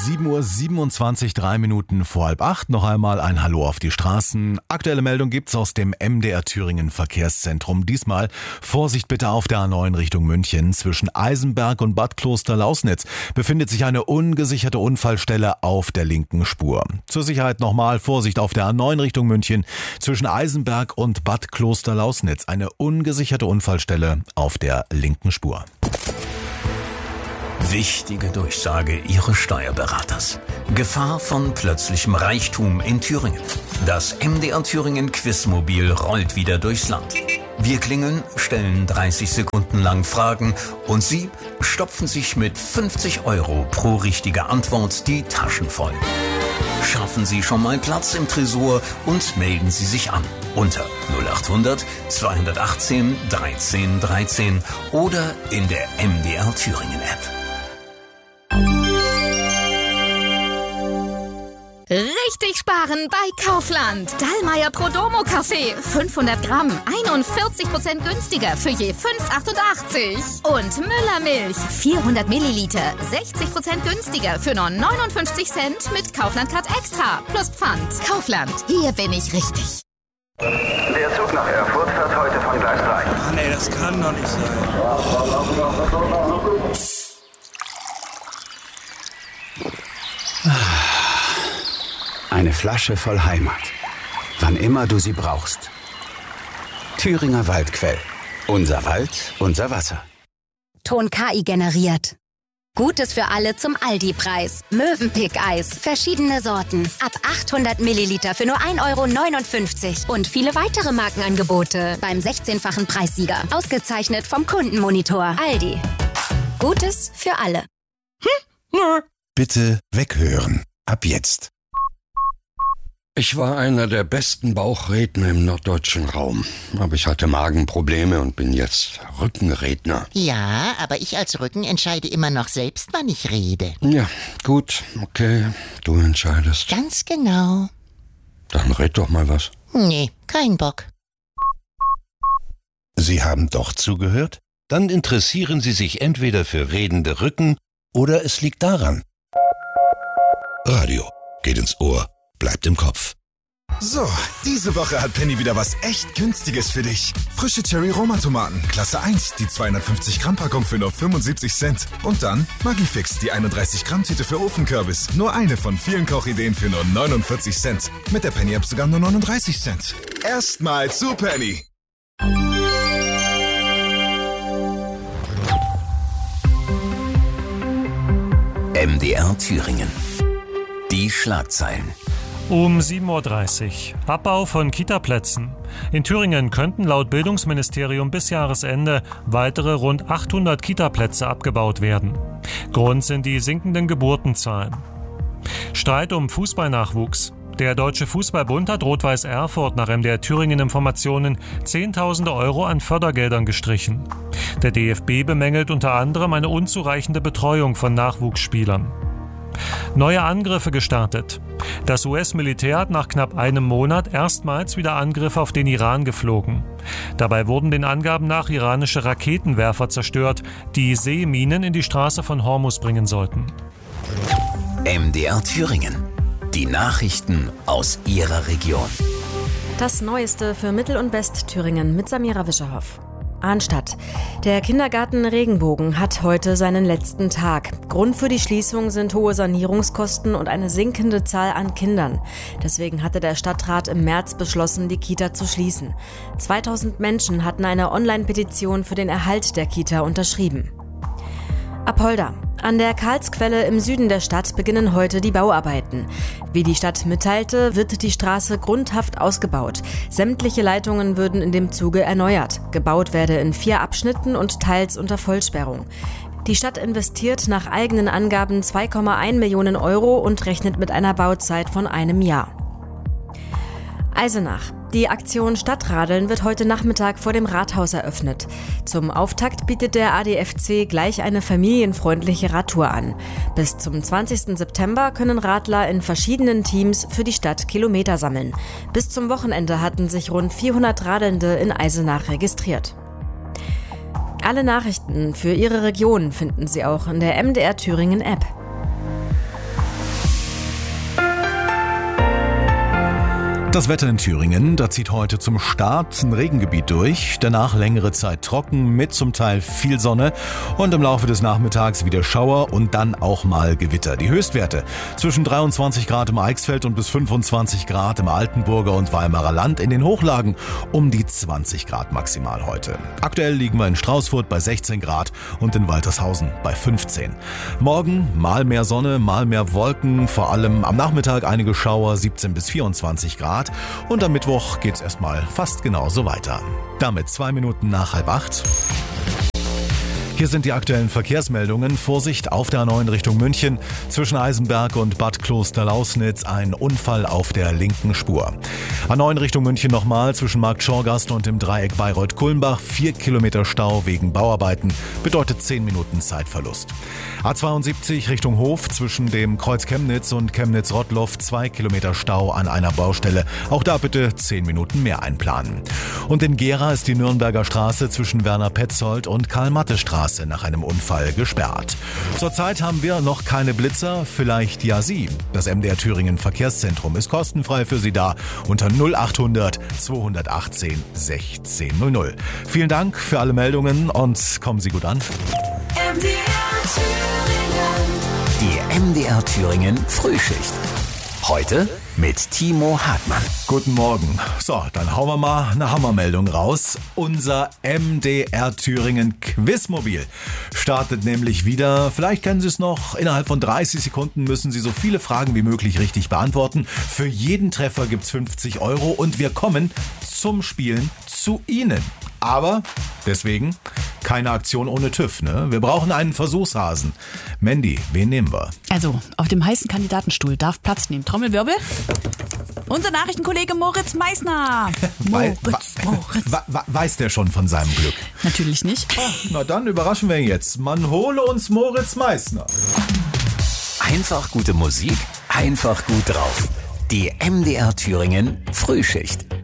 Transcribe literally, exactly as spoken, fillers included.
sieben Uhr siebenundzwanzig, drei Minuten vor halb acht. Noch einmal ein Hallo auf die Straßen. Aktuelle Meldung gibt's aus dem M D R Thüringen Verkehrszentrum. Diesmal Vorsicht bitte auf der A neun Richtung München. Zwischen Eisenberg und Bad Kloster-Lausnitz befindet sich eine ungesicherte Unfallstelle auf der linken Spur. Zur Sicherheit nochmal Vorsicht auf der A neun Richtung München. Zwischen Eisenberg und Bad Kloster-Lausnitz eine ungesicherte Unfallstelle auf der linken Spur. Wichtige Durchsage Ihres Steuerberaters. Gefahr von plötzlichem Reichtum in Thüringen. Das M D R Thüringen Quizmobil rollt wieder durchs Land. Wir klingeln, stellen dreißig Sekunden lang Fragen und Sie stopfen sich mit fünfzig Euro pro richtige Antwort die Taschen voll. Schaffen Sie schon mal Platz im Tresor und melden Sie sich an unter null acht hundert, zweihundertachtzehn, dreizehn dreizehn oder in der M D R Thüringen App. Richtig sparen bei Kaufland. Dallmayr Prodomo Kaffee. fünfhundert Gramm. einundvierzig Prozent günstiger für je fünf Euro achtundachtzig. Und Müller Milch. vierhundert Milliliter. sechzig Prozent günstiger für nur neunundfünfzig Cent mit Kaufland Card Extra. Plus Pfand. Kaufland. Hier bin ich richtig. Der Zug nach Erfurt fährt heute von Gleis drei. Ach nee, das kann doch nicht sein. Eine Flasche voll Heimat. Wann immer du sie brauchst. Thüringer Waldquell. Unser Wald, unser Wasser. Ton K I generiert. Gutes für alle zum Aldi-Preis. Mövenpick-Eis. Verschiedene Sorten. Ab achthundert Milliliter für nur ein Euro neunundfünfzig. Und viele weitere Markenangebote beim sechzehnfachen Preissieger. Ausgezeichnet vom Kundenmonitor. Aldi. Gutes für alle. Hm? Nö. Bitte weghören. Ab jetzt. Ich war einer der besten Bauchredner im norddeutschen Raum. Aber ich hatte Magenprobleme und bin jetzt Rückenredner. Ja, aber ich als Rücken entscheide immer noch selbst, wann ich rede. Ja, gut, okay, du entscheidest. Ganz genau. Dann red doch mal was. Nee, kein Bock. Sie haben doch zugehört? Dann interessieren Sie sich entweder für redende Rücken oder es liegt daran. Radio geht ins Ohr. Bleibt im Kopf. So, diese Woche hat Penny wieder was echt Günstiges für dich. Frische Cherry-Roma-Tomaten, Klasse eins, die zweihundertfünfzig Gramm Packung für nur fünfundsiebzig Cent. Und dann Magifix, die einunddreißig Gramm Tüte für Ofenkürbis. Nur eine von vielen Kochideen für nur neunundvierzig Cent. Mit der Penny-App sogar nur neununddreißig Cent. Erstmal zu Penny. M D R Thüringen. Die Schlagzeilen. Um sieben Uhr dreißig. Abbau von Kitaplätzen. In Thüringen könnten laut Bildungsministerium bis Jahresende weitere rund achthundert Kitaplätze abgebaut werden. Grund sind die sinkenden Geburtenzahlen. Streit um Fußballnachwuchs. Der Deutsche Fußballbund hat Rot-Weiß Erfurt nach M D R Thüringen Informationen Zehntausende Euro an Fördergeldern gestrichen. Der D F B bemängelt unter anderem eine unzureichende Betreuung von Nachwuchsspielern. Neue Angriffe gestartet. Das U S-Militär hat nach knapp einem Monat erstmals wieder Angriffe auf den Iran geflogen. Dabei wurden den Angaben nach iranische Raketenwerfer zerstört, die Seeminen in die Straße von Hormuz bringen sollten. M D R Thüringen. Die Nachrichten aus Ihrer Region. Das Neueste für Mittel- und Westthüringen mit Samira Wischerhoff. Arnstadt. Der Kindergarten Regenbogen hat heute seinen letzten Tag. Grund für die Schließung sind hohe Sanierungskosten und eine sinkende Zahl an Kindern. Deswegen hatte der Stadtrat im März beschlossen, die Kita zu schließen. zweitausend Menschen hatten eine Online-Petition für den Erhalt der Kita unterschrieben. Apolda. An der Karlsquelle im Süden der Stadt beginnen heute die Bauarbeiten. Wie die Stadt mitteilte, wird die Straße grundhaft ausgebaut. Sämtliche Leitungen würden in dem Zuge erneuert. Gebaut werde in vier Abschnitten und teils unter Vollsperrung. Die Stadt investiert nach eigenen Angaben zwei Komma eins Millionen Euro und rechnet mit einer Bauzeit von einem Jahr. Eisenach. Die Aktion Stadtradeln wird heute Nachmittag vor dem Rathaus eröffnet. Zum Auftakt bietet der A D F C gleich eine familienfreundliche Radtour an. Bis zum zwanzigsten September können Radler in verschiedenen Teams für die Stadt Kilometer sammeln. Bis zum Wochenende hatten sich rund vierhundert Radelnde in Eisenach registriert. Alle Nachrichten für Ihre Region finden Sie auch in der M D R Thüringen App. Das Wetter in Thüringen, da zieht heute zum Start ein Regengebiet durch, danach längere Zeit trocken mit zum Teil viel Sonne und im Laufe des Nachmittags wieder Schauer und dann auch mal Gewitter. Die Höchstwerte zwischen dreiundzwanzig Grad im Eichsfeld und bis fünfundzwanzig Grad im Altenburger und Weimarer Land, in den Hochlagen um die zwanzig Grad maximal heute. Aktuell liegen wir in Straußfurt bei sechzehn Grad und in Waltershausen bei fünfzehn. Morgen mal mehr Sonne, mal mehr Wolken, vor allem am Nachmittag einige Schauer, siebzehn bis vierundzwanzig Grad. Und am Mittwoch geht's erstmal fast genauso weiter. Damit zwei Minuten nach halb acht. Hier sind die aktuellen Verkehrsmeldungen. Vorsicht auf der A neun Richtung München. Zwischen Eisenberg und Bad Kloster-Lausnitz ein Unfall auf der linken Spur. A neun Richtung München nochmal zwischen Markt Schorgast und dem Dreieck Bayreuth-Kulmbach. Vier Kilometer Stau wegen Bauarbeiten. Bedeutet zehn Minuten Zeitverlust. A zweiundsiebzig Richtung Hof zwischen dem Kreuz Chemnitz und Chemnitz-Rottloff. Zwei Kilometer Stau an einer Baustelle. Auch da bitte zehn Minuten mehr einplanen. Und in Gera ist die Nürnberger Straße zwischen Werner-Petzold und Karl-Matte-Straße nach einem Unfall gesperrt. Zurzeit haben wir noch keine Blitzer, vielleicht ja Sie. Das M D R Thüringen Verkehrszentrum ist kostenfrei für Sie da unter null achthundert zweihundertachtzehn sechzehn null null. Vielen Dank für alle Meldungen und kommen Sie gut an. M D R Thüringen. Die M D R Thüringen Frühschicht. Heute mit Timo Hartmann. Guten Morgen. So, dann hauen wir mal eine Hammermeldung raus. Unser M D R Thüringen Quizmobil startet nämlich wieder. Vielleicht kennen Sie es noch. Innerhalb von dreißig Sekunden müssen Sie so viele Fragen wie möglich richtig beantworten. Für jeden Treffer gibt's fünfzig Euro und wir kommen zum Spielen zu Ihnen. Aber deswegen keine Aktion ohne TÜV, ne? Wir brauchen einen Versuchshasen. Mandy, wen nehmen wir? Also, auf dem heißen Kandidatenstuhl darf Platz nehmen. Trommelwirbel. Unser Nachrichtenkollege Moritz Meissner. Moritz, Wei- Moritz. Weiß der schon von seinem Glück? Natürlich nicht. Ach, na dann überraschen wir ihn jetzt. Man hole uns Moritz Meissner. Einfach gute Musik, einfach gut drauf. Die M D R Thüringen Frühschicht.